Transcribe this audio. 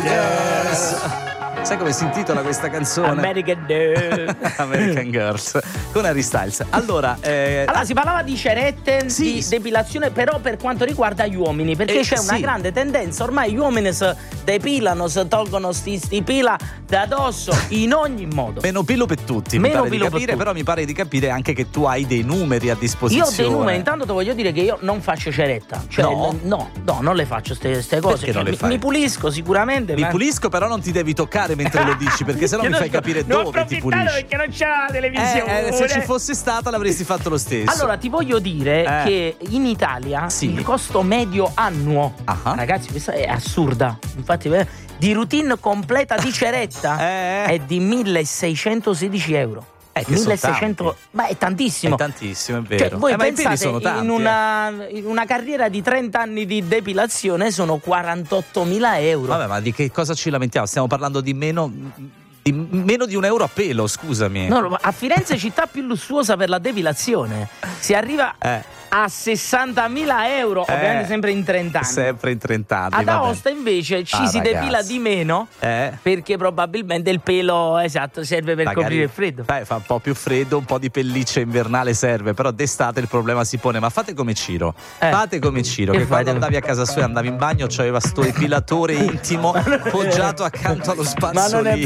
Girls. Sai come si intitola questa canzone? American Girls. American Girls con Harry Styles. Allora, si parlava di cerette, di depilazione, però per quanto riguarda gli uomini, perché c'è una grande tendenza, ormai gli uomini si depilano, si tolgono sti pila da addosso in ogni modo. Meno pillo per tutti, mi pare di capire, però mi pare di capire anche che tu hai dei numeri a disposizione. Io ho dei numeri, intanto ti voglio dire che io non faccio ceretta, cioè no, non le faccio ste cose. Perché non le fai? Mi pulisco sicuramente. Mi pulisco, però non ti devi toccare mentre lo dici, perché sennò mi fai capire dove ti pulisci. Perché non c'è la televisione. Se ci fosse stata l'avresti fatto lo stesso. Allora ti voglio dire che in Italia il costo medio annuo, ragazzi, questa è assurda, infatti di routine completa di ceretta è di 1.616 euro. 1.600, ma è tantissimo. È tantissimo, è vero. Cioè, voi ma pensate, i peli sono tanti, in una carriera di 30 anni di depilazione sono 48.000 euro. Vabbè, ma di che cosa ci lamentiamo? Stiamo parlando di meno di €1 a pelo, scusami. No, a Firenze, città più lussuosa per la depilazione, si arriva a 60.000 euro, ovviamente sempre in 30 anni. Sempre in 30 anni. Ad Aosta invece si depila di meno perché probabilmente il pelo serve per coprire il freddo. Fa un po' più freddo, un po' di pelliccia invernale serve, però d'estate il problema si pone. Ma fate come Ciro, che quando andavi a casa sua e andavi in bagno c'aveva sto epilatore intimo poggiato accanto allo spazzolino. Ma non è